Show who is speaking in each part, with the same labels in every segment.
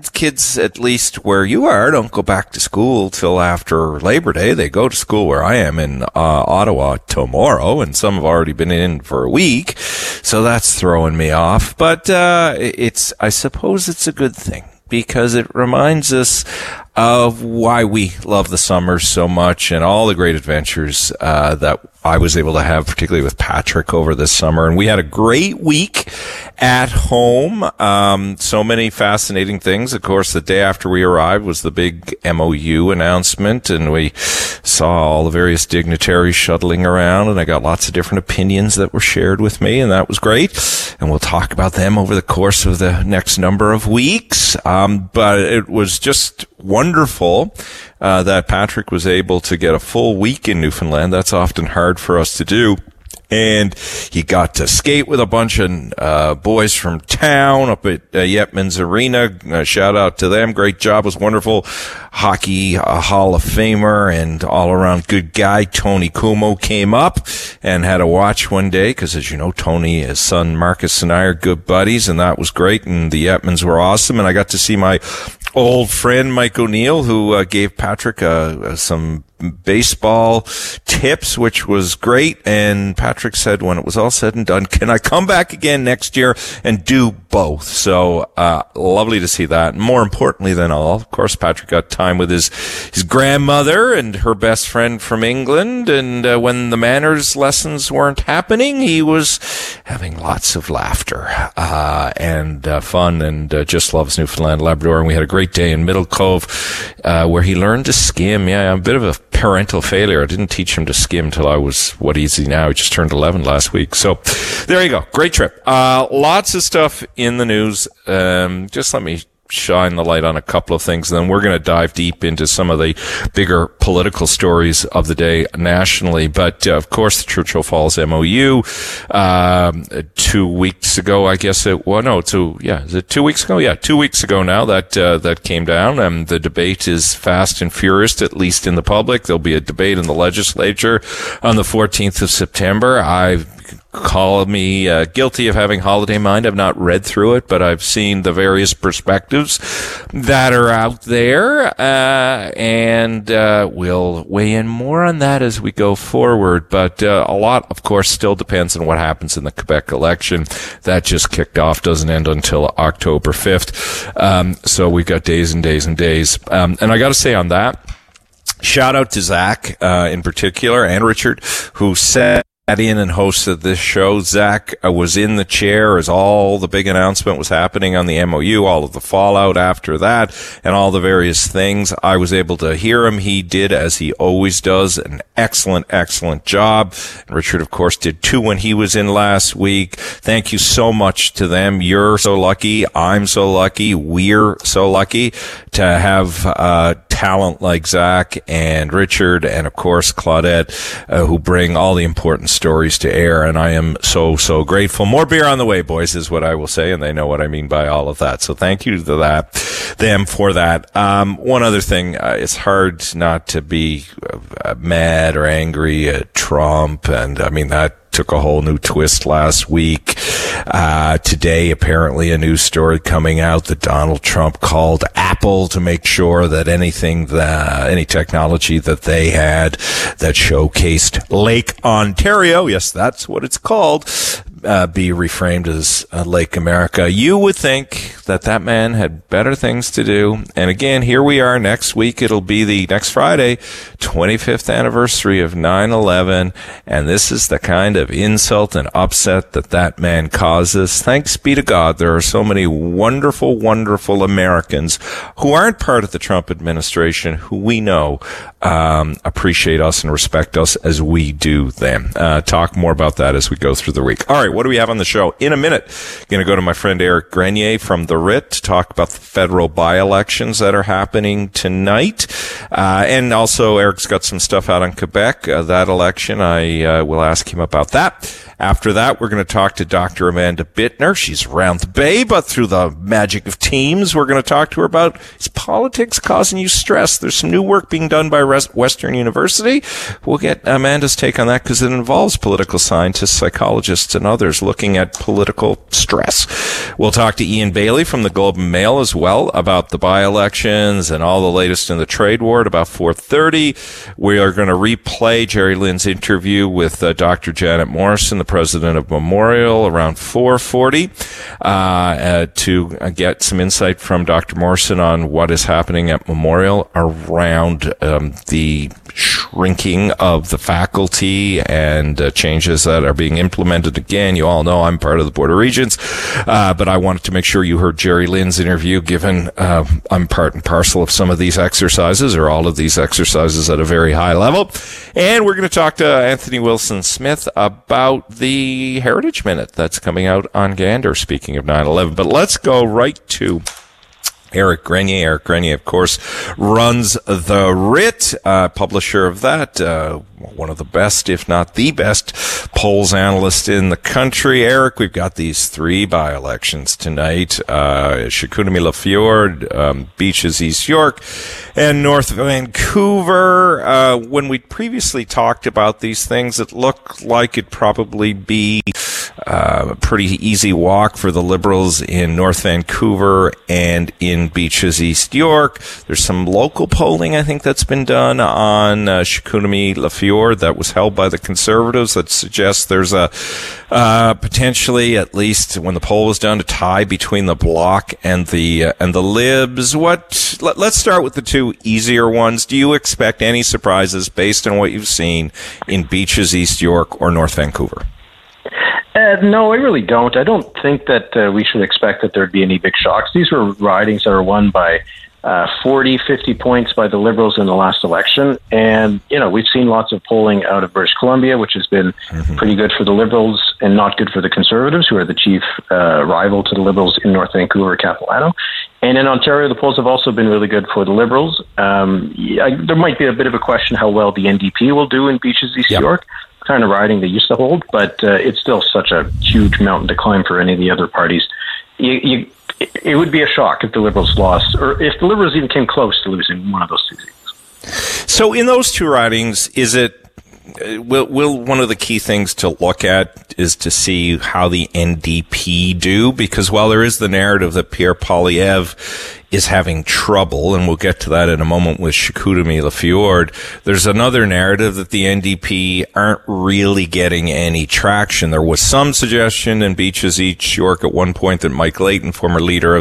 Speaker 1: kids, at least where you are, don't go back to school till after Labor Day. They go to school where I am in Ottawa tomorrow, and some have already been in for a week. So that's throwing me off. But I suppose it's a good thing, because it reminds us of why we love the summer so much and all the great adventures that I was able to have, particularly with Patrick over this summer. And we had a great week at home. So many fascinating things. Of course, the day after we arrived was the big MOU announcement, and we saw all the various dignitaries shuttling around, and I got lots of different opinions that were shared with me, and that was great. And we'll talk about them over the course of the next number of weeks. But it was just wonderful that Patrick was able to get a full week in Newfoundland. That's often hard for us to do. And he got to skate with a bunch of boys from town up at Yetman's Arena. Shout out to them. Great job. It was wonderful. Hockey Hall of Famer and all-around good guy Tony Kumo came up and had a watch one day, because, as you know, Tony, his son Marcus, and I are good buddies, and that was great. And the Yetmans were awesome. And I got to see my old friend Mike O'Neill, who gave Patrick some baseball tips, which was great. And Patrick said, when it was all said and done, can I come back again next year and do both? So lovely to see that. And more importantly than all, of course, Patrick got time with his grandmother and her best friend from England. And when the manners lessons weren't happening, he was having lots of laughter and fun, and just loves Newfoundland Labrador. And we had a great day in Middle Cove where he learned to skim. Yeah, I'm a bit of a parental failure. I didn't teach him to skim till I was, what is he now? He just turned 11 last week. So there you go. Great trip. Lots of stuff in the news. Just let me shine the light on a couple of things, and then we're going to dive deep into some of the bigger political stories of the day nationally. But of course, the Churchill Falls MOU 2 weeks ago, I guess it was. No, is it 2 weeks ago? Yeah, 2 weeks ago now that came down. The debate is fast and furious, at least in the public. There'll be a debate in the legislature on the 14th of September. Call me guilty of having holiday mind. I've not read through it, but I've seen the various perspectives that are out there, and we'll weigh in more on that as we go forward. But a lot, of course, still depends on what happens in the Quebec election. That just kicked off, doesn't end until October 5th. So we've got days and days and days. And I got to say on that, shout out to Zach in particular, and Richard, who said in and hosted this show. Zach was in the chair as all the big announcement was happening on the MOU, all of the fallout after that, and all the various things. I was able to hear him. He did, as he always does, an excellent, excellent job. And Richard, of course, did too when he was in last week. Thank you so much to them. You're so lucky. I'm so lucky. We're so lucky to have talent like Zach and Richard and, of course, Claudette, who bring all the important stories to air, and I am so, so grateful. More beer on the way, boys, is what I will say, and they know what I mean by all of that. So thank you to them for that. One other thing, it's hard not to be mad or angry at Trump, and I mean, that took a whole new twist last week. Today, apparently, a news story coming out that Donald Trump called Apple to make sure that any technology that they had that showcased Lake Ontario, yes, that's what it's called, be reframed as Lake America. You would think that man had better things to do. And again, here we are next week. It'll be the next Friday, 25th anniversary of 9/11. And this is the kind of insult and upset that man causes. Thanks be to God, there are so many wonderful, wonderful Americans who aren't part of the Trump administration, who we know appreciate us and respect us as we do them. Talk more about that as we go through the week. All right, what do we have on the show? In a minute, going to go to my friend Eric Grenier from The Writ to talk about the federal by-elections that are happening tonight. And also, Eric's got some stuff out on Quebec, that election. I will ask him about that. After that, we're going to talk to Dr. Amanda Bittner. She's around the Bay, but through the magic of Teams, we're going to talk to her about, is politics causing you stress? There's some new work being done by Western University. We'll get Amanda's take on that because it involves political scientists, psychologists, and others looking at political stress. We'll talk to Ian Bailey from the Globe and Mail as well about the by-elections and all the latest in the trade war at about 4:30. We are going to replay Jerry Lynn's interview with Dr. Janet Morrison, the president of Memorial, around 4:40 to get some insight from Dr. Morrison on what is happening at Memorial around the shrinking of the faculty and changes that are being implemented. Again, you all know I'm part of the Board of Regents, but I wanted to make sure you heard Jerry Lynn's interview, given I'm part and parcel of some of these exercises, or all of these exercises at a very high level. And we're going to talk to Anthony Wilson-Smith about the Heritage Minute that's coming out on Gander, speaking of 9/11. But let's go right to Eric Grenier. Eric Grenier, of course, runs The Writ, publisher of that, one of the best, if not the best, polls analyst in the country. Eric, we've got these three by-elections tonight, Chicoutimi-Lafjord, Beaches, East York, and North Vancouver. When we previously talked about these things, it looked like it'd probably be a pretty easy walk for the Liberals in North Vancouver and in Beaches, East York. There's some local polling, I think, that's been done on Chicoutimi-Lafjord that was held by the Conservatives that suggests there's a potentially, at least when the poll was done, a tie between the Bloc and the Libs. Let's start with the two easier ones. Do you expect any surprises based on what you've seen in Beaches, East York, or North Vancouver?
Speaker 2: No, I really don't. I don't think that we should expect that there'd be any big shocks. These were ridings that were won by 40, 50 points by the Liberals in the last election. And, we've seen lots of polling out of British Columbia, which has been pretty good for the Liberals and not good for the Conservatives, who are the chief rival to the Liberals in North Vancouver, Capilano. And in Ontario, the polls have also been really good for the Liberals. There might be a bit of a question how well the NDP will do in Beaches, East York. Kind of riding they used to hold, but it's still such a huge mountain to climb for any of the other parties. It would be a shock if the Liberals lost, or if the Liberals even came close to losing one of those two seats.
Speaker 1: So in those two ridings, is it, will one of the key things to look at is to see how the NDP do? Because while there is the narrative that Pierre Poilievre is having trouble, and we'll get to that in a moment with Chicoutimi-Lafjord, there's another narrative that the NDP aren't really getting any traction. There was some suggestion in Beaches, East York at one point that Mike Layton, former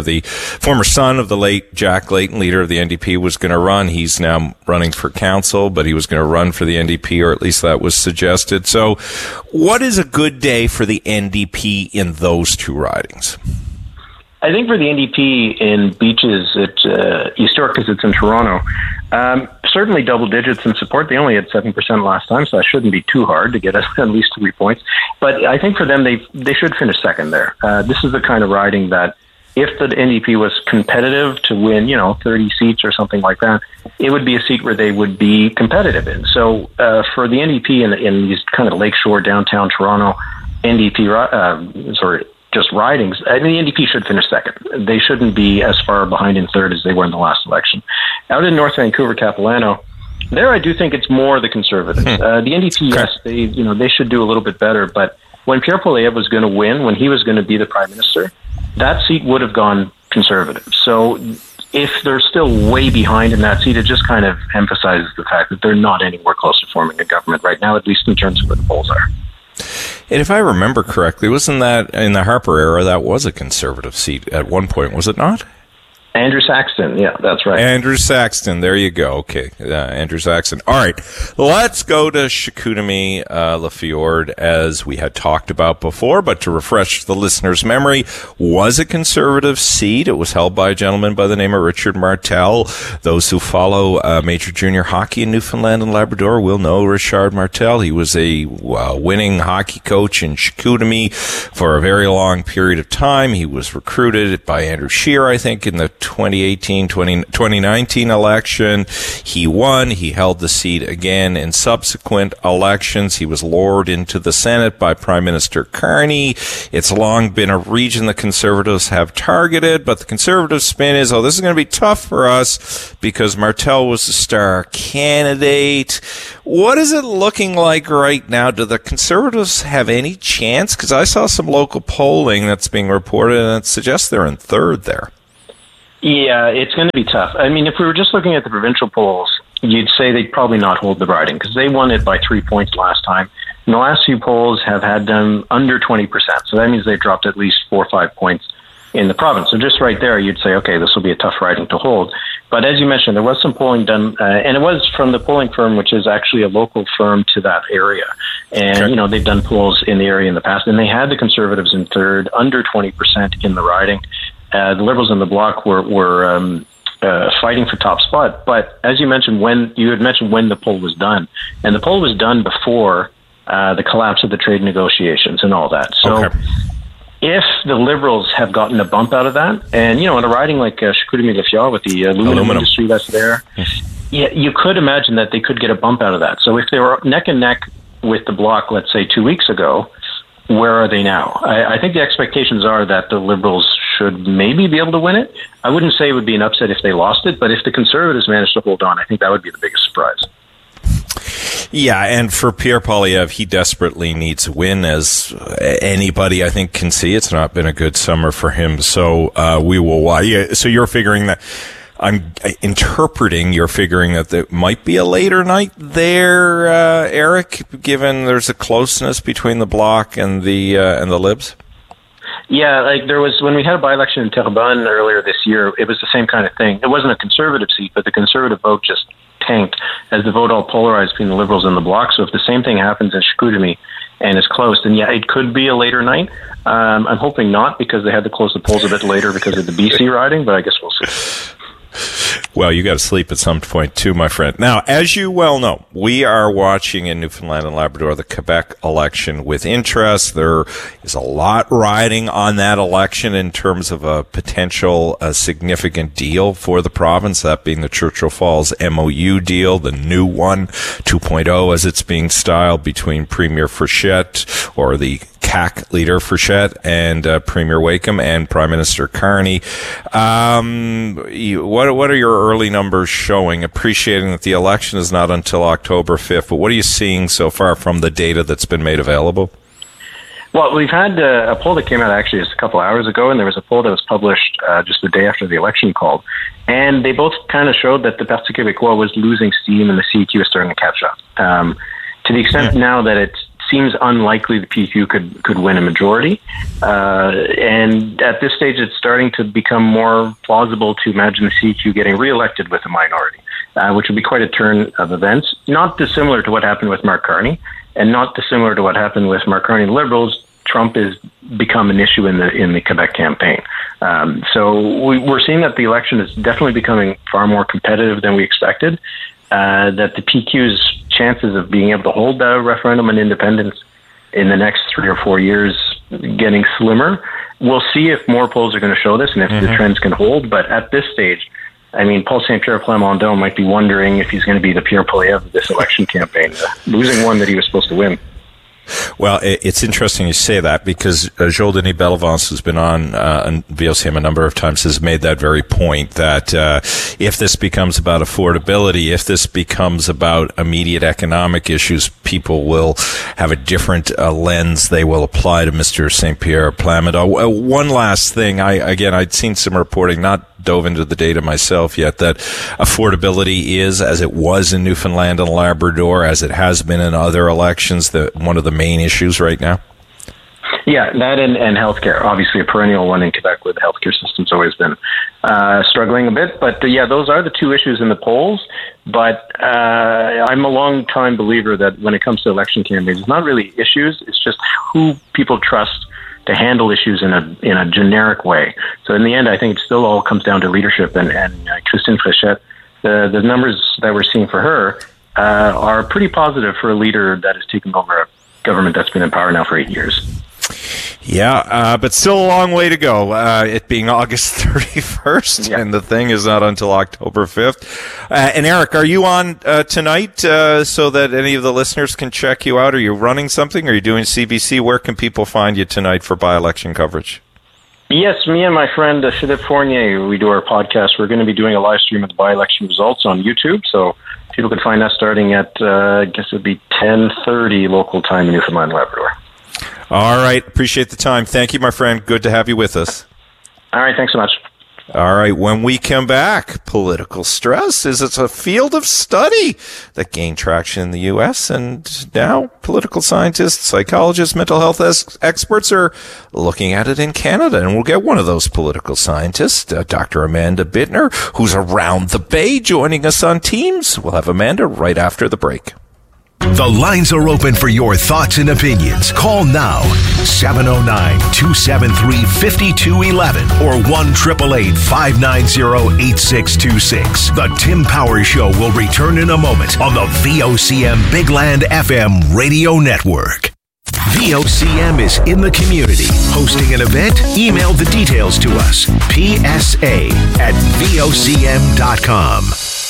Speaker 1: son of the late Jack Layton, leader of the NDP, was going to run. He's now running for council, but he was going to run for the NDP, or at least that was suggested. So what is a good day for the NDP in those two ridings?
Speaker 2: I think for the NDP in Beaches at East York, because it's in Toronto, certainly double digits in support. They only had 7% last time, so that shouldn't be too hard to get at least 3 points. But I think for them, they should finish second there. This is the kind of riding that if the NDP was competitive to win, 30 seats or something like that, it would be a seat where they would be competitive in. So for the NDP in these kind of lakeshore, downtown Toronto NDP just ridings, I mean, the NDP should finish second. They shouldn't be as far behind in third as they were in the last election. Out in North Vancouver, Capilano, there I do think it's more the Conservatives. The NDP, yes, they should do a little bit better, but when Pierre Poilievre was going to win, when he was going to be the Prime Minister, that seat would have gone Conservative. So if they're still way behind in that seat, it just kind of emphasizes the fact that they're not anywhere close to forming a government right now, at least in terms of where the polls are.
Speaker 1: And if I remember correctly, wasn't that in the Harper era, that was a Conservative seat at one point, was it not?
Speaker 2: Andrew Saxton, yeah, that's right.
Speaker 1: Andrew Saxton, there you go. Okay, Andrew Saxton. All right, let's go to Chicoutimi-Lafjord, as we had talked about before, but to refresh the listener's memory, was a Conservative seat. It was held by a gentleman by the name of Richard Martel. Those who follow Major Junior Hockey in Newfoundland and Labrador will know Richard Martel. He was a winning hockey coach in Chicoutimi for a very long period of time. He was recruited by Andrew Scheer, I think, in the 2019 election. He won. He held the seat again in subsequent elections. He was lured into the Senate by Prime Minister Carney. It's long been a region the Conservatives have targeted, but the Conservative spin is, this is going to be tough for us because Martel was the star candidate. What is it looking like right now? Do the Conservatives have any chance? Because I saw some local polling that's being reported, and it suggests they're in third there.
Speaker 2: Yeah, it's going to be tough. I mean, if we were just looking at the provincial polls, you'd say they'd probably not hold the riding because they won it by 3 points last time. And the last few polls have had them under 20%. So that means they've dropped at least 4 or 5 points in the province. So just right there, you'd say, okay, this will be a tough riding to hold. But as you mentioned, there was some polling done, and it was from the polling firm, which is actually a local firm to that area. And, they've done polls in the area in the past, and they had the Conservatives in third, under 20% in the riding. The Liberals in the Bloc were fighting for top spot. But as you mentioned, when the poll was done, and the poll was done before the collapse of the trade negotiations and all that. So if the Liberals have gotten a bump out of that, and, in a riding like Chicoutimi-Lafitte with the aluminum industry that's there, you could imagine that they could get a bump out of that. So if they were neck and neck with the Bloc, let's say 2 weeks ago, where are they now? I think the expectations are that the Liberals should maybe be able to win it. I wouldn't say it would be an upset if they lost it, but if the Conservatives managed to hold on, I think that would be the biggest surprise.
Speaker 1: Yeah, and for Pierre Poilievre, he desperately needs a win, as anybody I think can see. It's not been a good summer for him, so we will watch. So you're figuring that. I'm interpreting you're figuring that there might be a later night there, Eric, given there's a closeness between the Bloc and the Libs.
Speaker 2: Yeah, like there was when we had a by-election in Terrebonne earlier this year. It was the same kind of thing. It wasn't a Conservative seat, but the Conservative vote just tanked as the vote all polarized between the Liberals and the Bloc. So if the same thing happens in Chicoutimi and is close, then yeah, it could be a later night. I'm hoping not, because they had to close the polls a bit later because of the BC riding, but I guess we'll see.
Speaker 1: Well, you got to sleep at some point too, my friend. Now, as you well know, we are watching in Newfoundland and Labrador the Quebec election with interest. There is a lot riding on that election in terms of a potential significant deal for the province, that being the Churchill Falls MOU deal, the new one, 2.0 as it's being styled, between Premier Frechette, or the CAC leader Frechette, and Premier Wakeham and Prime Minister Carney. What are your early numbers showing? Appreciating that the election is not until October 5th, but what are you seeing so far from the data that's been made available?
Speaker 2: Well, we've had a poll that came out actually just a couple hours ago, and there was a poll that was published just the day after the election called, and they both kind of showed that the Parti Québécois was losing steam and the CQ is starting to catch up. To the extent now that it seems unlikely the PQ could win a majority, and at this stage it's starting to become more plausible to imagine the CQ getting reelected with a minority, which would be quite a turn of events, not dissimilar to what happened with Mark Carney, and not dissimilar to what happened with Mark Carney and the Liberals. Trump has become an issue in the Quebec campaign. So we're seeing that the election is definitely becoming far more competitive than we expected, that the PQ's chances of being able to hold the referendum on independence in the next 3 or 4 years getting slimmer. We'll see if more polls are going to show this and if the trends can hold. But at this stage, I mean, Paul Saint-Pierre Plamondon might be wondering if he's going to be the Pierre Poilievre of this election campaign, losing one that he was supposed to win.
Speaker 1: Well, it's interesting you say that, because Joel-Denis Bellavance, who's been on VOCM a number of times, has made that very point, that if this becomes about affordability, if this becomes about immediate economic issues, people will have a different lens they will apply to Mr. Saint-Pierre Plamondon. One last thing, I'd seen some reporting, not dove into the data myself yet, that affordability is, as it was in Newfoundland and Labrador, as it has been in other elections, one of the main issues right now?
Speaker 2: Yeah, that and healthcare, obviously a perennial one in Quebec, where the healthcare system's always been struggling a bit. But yeah, those are the two issues in the polls. But I'm a long-time believer that when it comes to election campaigns, it's not really issues, it's just who people trust to handle issues in a generic way. So in the end, I think it still all comes down to leadership. And Christine Frechette, the numbers that we're seeing for her are pretty positive for a leader that is taking over a government that's been in power now for 8 years.
Speaker 1: Yeah, but still a long way to go. It being August 31st, and the thing is not until October 5th. And Eric, are you on tonight so that any of the listeners can check you out? Are you running something? Are you doing CBC? Where can people find you tonight for by-election coverage?
Speaker 2: Yes, me and my friend Philippe Fournier, we do our podcast. We're going to be doing a live stream of the by-election results on YouTube, so people can find us starting at, I guess it would be 10:30 local time in Newfoundland and Labrador.
Speaker 1: All right. Appreciate the time. Thank you, my friend. Good to have you with us.
Speaker 2: All right. Thanks so much.
Speaker 1: All right. When we come back, political stress is it's a field of study that gained traction in the U.S. and now political scientists, psychologists, mental health experts are looking at it in Canada. And we'll get one of those political scientists, Dr. Amanda Bittner, who's around the Bay, joining us on Teams. We'll have Amanda right after the break.
Speaker 3: The lines are open for your thoughts and opinions. Call now, 709-273-5211 or 1-888-590-8626. The Tim Powers Show will return in a moment on the VOCM Bigland FM radio network. VOCM is in the community. Hosting an event? Email the details to us. PSA@VOCM.com.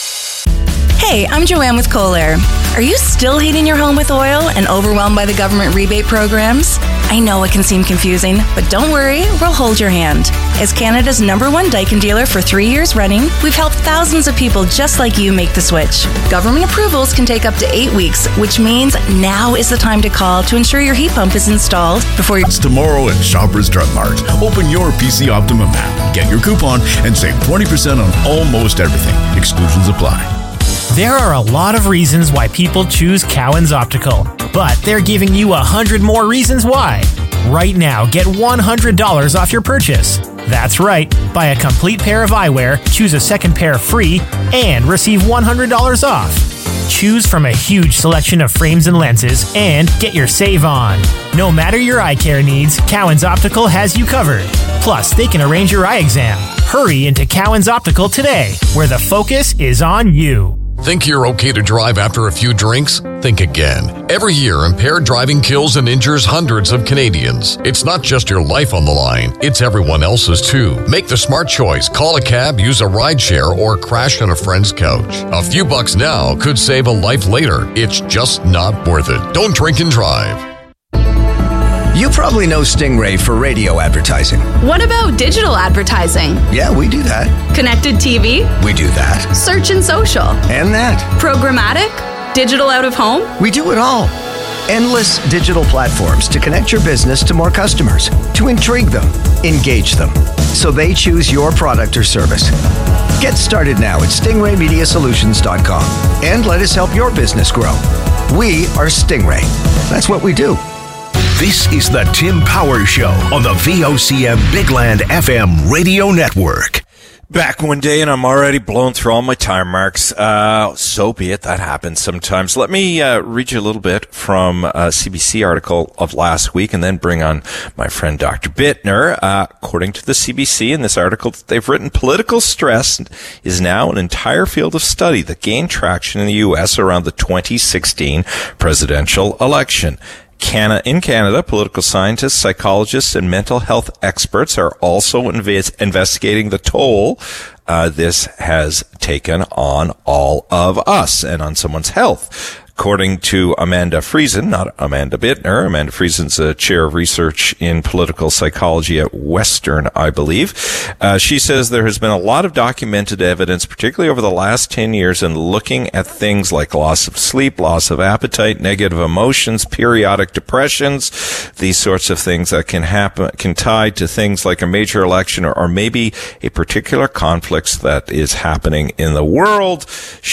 Speaker 4: Hey, I'm Joanne with Kohler. Are you still heating your home with oil and overwhelmed by the government rebate programs? I know it can seem confusing, but don't worry, we'll hold your hand. As Canada's #1 Daikin dealer for 3 years running, we've helped thousands of people just like you make the switch. Government approvals can take up to 8 weeks, which means now is the time to call to ensure your heat pump is installed before you...
Speaker 5: Tomorrow at Shoppers Drug Mart. Open your PC Optimum app, get your coupon, and save 20% on almost everything. Exclusions apply.
Speaker 6: There are a lot of reasons why people choose Cowan's Optical, but they're giving you 100 more reasons why. Right now, get $100 off your purchase. That's right. Buy a complete pair of eyewear, choose a second pair free, and receive $100 off. Choose from a huge selection of frames and lenses, and get your save on. No matter your eye care needs, Cowan's Optical has you covered. Plus, they can arrange your eye exam. Hurry into Cowan's Optical today, where the focus is on you.
Speaker 7: Think you're okay to drive after a few drinks? Think again. Every year, impaired driving kills and injures hundreds of Canadians. It's not just your life on the line, it's everyone else's too. Make the smart choice. Call a cab, use a rideshare, or crash on a friend's couch. A few bucks now could save a life later. It's just not worth it. Don't drink and drive.
Speaker 8: You probably know Stingray for radio advertising.
Speaker 9: What about digital advertising?
Speaker 8: Yeah, we do that.
Speaker 9: Connected TV?
Speaker 8: We do that.
Speaker 9: Search and social?
Speaker 8: And that.
Speaker 9: Programmatic? Digital out of home?
Speaker 8: We do it all. Endless digital platforms to connect your business to more customers, to intrigue them, engage them, so they choose your product or service. Get started now at stingraymediasolutions.com and let us help your business grow. We are Stingray. That's what we do.
Speaker 3: This is the Tim Powers Show on the VOCM Bigland FM radio network.
Speaker 1: Back one day and I'm already blown through all my time marks. So be it. That happens sometimes. Let me read you a little bit from a CBC article of last week and then bring on my friend Dr. Bittner. According to the CBC in this article, they've written political stress is now an entire field of study that gained traction in the U.S. around the 2016 presidential election. In Canada, political scientists, psychologists, and mental health experts are also investigating the toll this has taken on all of us and on someone's health. According to Amanda Friesen, not Amanda Bittner, Amanda Friesen's a chair of research in political psychology at Western, I believe. She says there has been a lot of documented evidence, particularly over the last 10 years, in looking at things like loss of sleep, loss of appetite, negative emotions, periodic depressions, these sorts of things that can happen, can tie to things like a major election or maybe a particular conflict that is happening in the world.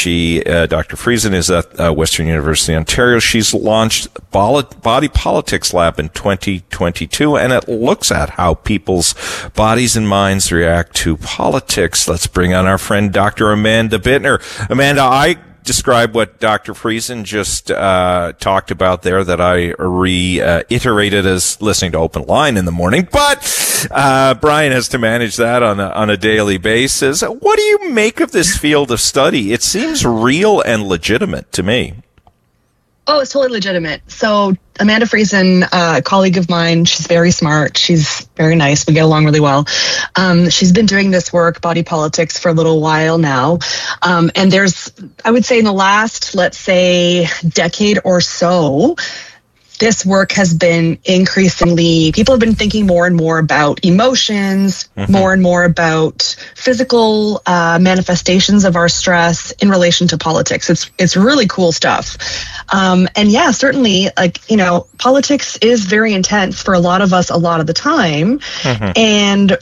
Speaker 1: Dr. Friesen is at Western University, Ontario. She's launched Body Politics Lab in 2022, and it looks at how people's bodies and minds react to politics. Let's bring on our friend Dr. Amanda Bittner. Amanda, I describe what Dr. Friesen just talked about there, that I reiterated as listening to Open Line in the morning, but Brian has to manage that on a daily basis. What do you make of this field of study? It seems real and legitimate to me.
Speaker 10: Oh, it's totally legitimate. So Amanda Friesen, a colleague of mine, she's very smart. She's very nice. We get along really well. She's been doing this work, body politics, for a little while now. And there's, I would say in the last, let's say, decade or so, this work has been increasingly, people have been thinking more and more about emotions, more and more about physical manifestations of our stress in relation to politics. It's really cool stuff. And yeah, certainly, politics is very intense for a lot of us a lot of the time. And,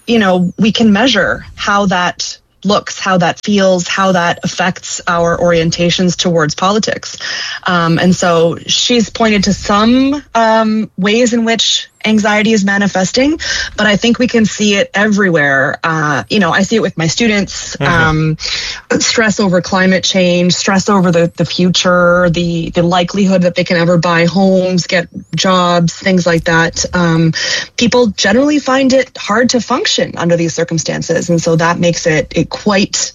Speaker 10: we can measure how that looks, how that feels, how that affects our orientations towards politics. And so she's pointed to some ways in which anxiety is manifesting, but I think we can see it everywhere. I see it with my students, stress over climate change, stress over the future, the likelihood that they can ever buy homes, get jobs, things like that. People generally find it hard to function under these circumstances. And so that makes it quite,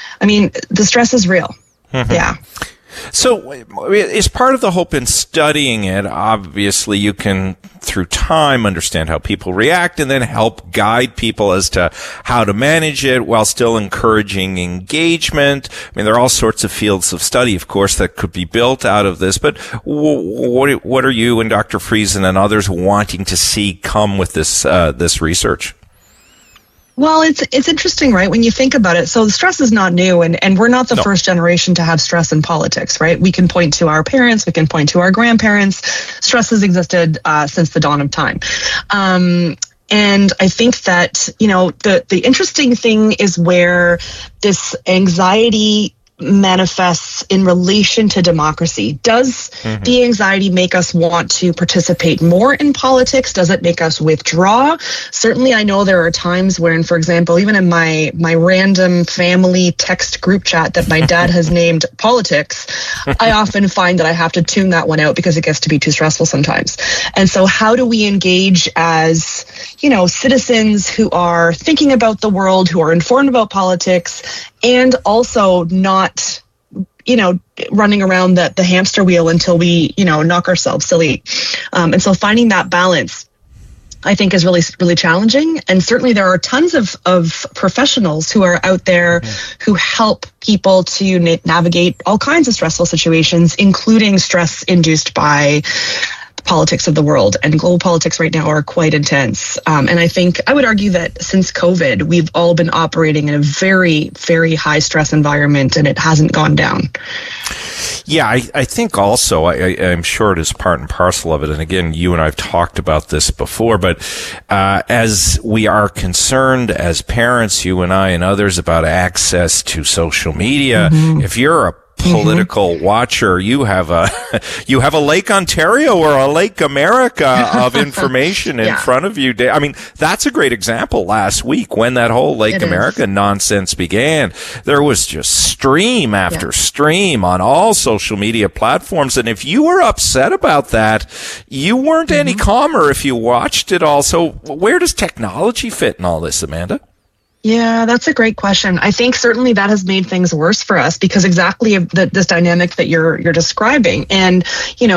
Speaker 10: the stress is real. Yeah.
Speaker 1: So is part of the hope in studying it, obviously you can, through time, understand how people react and then help guide people as to how to manage it while still encouraging engagement. There are all sorts of fields of study, of course, that could be built out of this, but what are you and Dr. Friesen and others wanting to see come with this research?
Speaker 10: Well, it's interesting, right? When you think about it, so stress is not new, and we're not the first generation to have stress in politics, right? We can point to our parents, we can point to our grandparents. Stress has existed since the dawn of time. And I think that, the interesting thing is where this anxiety manifests in relation to democracy. Does the anxiety make us want to participate more in politics? Does it make us withdraw? Certainly, I know there are times when, for example, even in my random family text group chat that my dad has named politics, I often find that I have to tune that one out because it gets to be too stressful sometimes. And so how do we engage as, citizens who are thinking about the world, who are informed about politics, and also not, running around the hamster wheel until we, knock ourselves silly. And so finding that balance, I think, is really, really challenging. And certainly there are tons of professionals who are out there who help people to navigate all kinds of stressful situations, including stress induced by politics of the world, and global politics right now are quite intense. And I think I would argue that since COVID, we've all been operating in a very, very high stress environment, and it hasn't gone down.
Speaker 1: Yeah, I think also, I'm sure it is part and parcel of it. And again, you and I have talked about this before, but as we are concerned as parents, you and I and others, about access to social media, if you're a political watcher, you have a Lake Ontario or a Lake America of information in front of you. That's a great example. Last week, when that whole Lake America nonsense began, there was just stream after stream on all social media platforms. And if you were upset about that, you weren't any calmer if you watched it all. So where does technology fit in all this, Amanda?
Speaker 10: Yeah, that's a great question. I think certainly that has made things worse for us because exactly this dynamic that you're describing. And,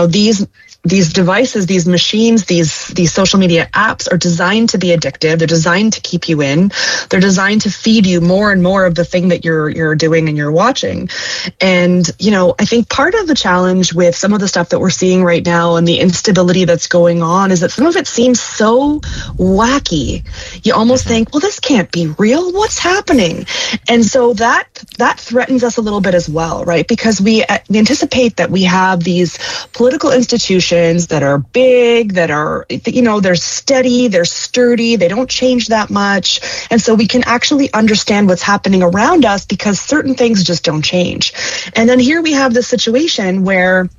Speaker 10: these devices, these machines, these social media apps are designed to be addictive. They're designed to keep you in. They're designed to feed you more and more of the thing that you're doing and you're watching. And, I think part of the challenge with some of the stuff that we're seeing right now and the instability that's going on is that some of it seems so wacky. You almost think, well, this can't be real. What's happening? And so that threatens us a little bit as well, right? Because we anticipate that we have these political institutions that are big, that are, they're steady, they're sturdy, they don't change that much. And so we can actually understand what's happening around us because certain things just don't change. And then here we have this situation where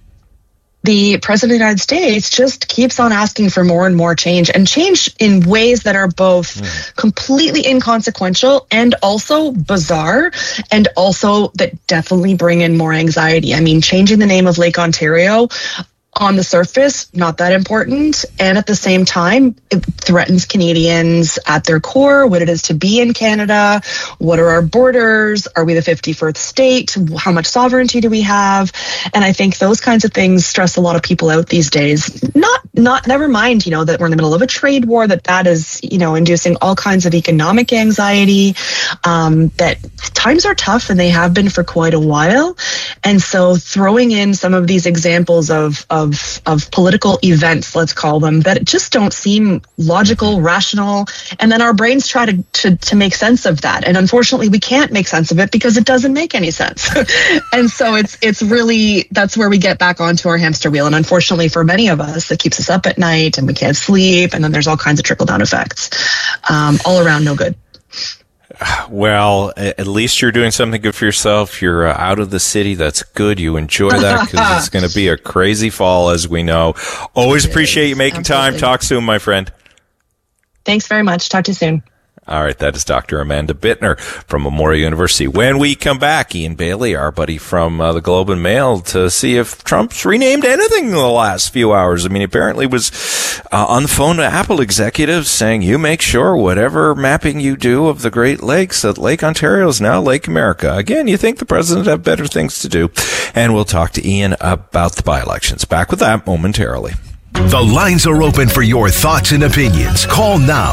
Speaker 10: the president of the United States just keeps on asking for more and more change, and change in ways that are both completely inconsequential and also bizarre, and also that definitely bring in more anxiety. Changing the name of Lake Ontario on the surface, not that important. And at the same time, it threatens Canadians at their core, what it is to be in Canada. What are our borders? Are we the 51st state? How much sovereignty do we have? And I think those kinds of things stress a lot of people out these days. Never mind, that we're in the middle of a trade war, that is, inducing all kinds of economic anxiety, that times are tough and they have been for quite a while. And so throwing in some of these examples of political events, let's call them, that just don't seem logical, rational, and then our brains try to make sense of that. And unfortunately, we can't make sense of it because it doesn't make any sense. And so it's really, that's where we get back onto our hamster wheel. And unfortunately for many of us, it keeps us up at night and we can't sleep. And then there's all kinds of trickle-down effects. All around no good.
Speaker 1: Well, at least you're doing something good for yourself. You're out of the city. That's good. You enjoy that because it's going to be a crazy fall, as we know. Always appreciate you making time. Talk soon, my friend.
Speaker 10: Thanks very much. Talk to you soon.
Speaker 1: All right, that is Dr. Amanda Bittner from Memorial University. When we come back, Ian Bailey, our buddy from the Globe and Mail, to see if Trump's renamed anything in the last few hours. I mean, apparently was on the phone to Apple executives saying, you make sure whatever mapping you do of the Great Lakes, that Lake Ontario is now Lake America. Again, you think the president have better things to do. And we'll talk to Ian about the by-elections. Back with that momentarily.
Speaker 3: The lines are open for your thoughts and opinions. Call now,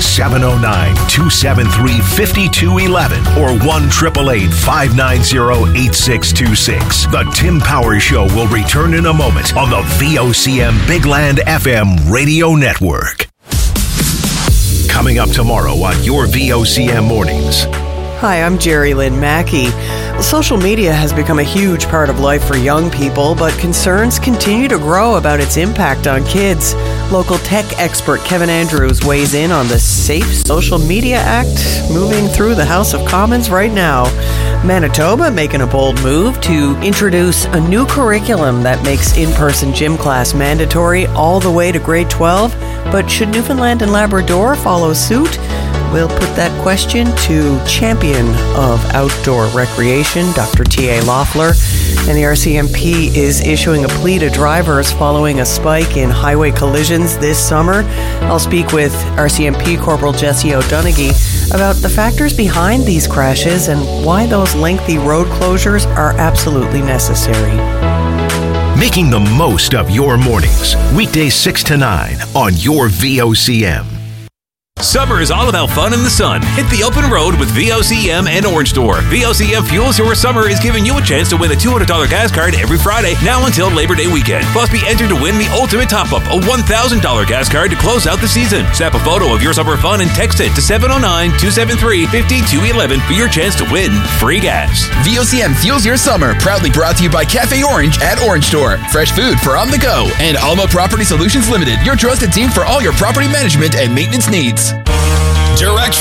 Speaker 3: 709-273-5211 or 1-888-590-8626. The Tim Powers Show will return in a moment on the VOCM Big Land FM radio network. Coming up tomorrow on your VOCM Mornings.
Speaker 11: Hi, I'm Jerry Lynn Mackey. Social media has become a huge part of life for young people, but concerns continue to grow about its impact on kids. Local tech expert Kevin Andrews weighs in on the Safe Social Media Act moving through the House of Commons right now. Manitoba making a bold move to introduce a new curriculum that makes in-person gym class mandatory all the way to grade 12. But should Newfoundland and Labrador follow suit? We'll put that question to champion of outdoor recreation, Dr. T.A. Loeffler. And the RCMP is issuing a plea to drivers following a spike in highway collisions this summer. I'll speak with RCMP Corporal Jesse O'Donoghue about the factors behind these crashes and why those lengthy road closures are absolutely necessary.
Speaker 3: Making the most of your mornings. Weekdays 6 to 9 on your VOCM.
Speaker 12: Summer is all about fun in the sun. Hit the open road with VOCM and Orange Store. VOCM Fuels Your Summer is giving you a chance to win a $200 gas card every Friday, now until Labor Day weekend. Plus, be entered to win the ultimate top-up, a $1,000 gas card to close out the season. Snap a photo of your summer fun and text it to 709-273-5211 for your chance to win free gas.
Speaker 13: VOCM Fuels Your Summer, proudly brought to you by Cafe Orange at Orange Store. Fresh food for on the go. And Alma Property Solutions Limited, your trusted team for all your property management and maintenance needs. Direct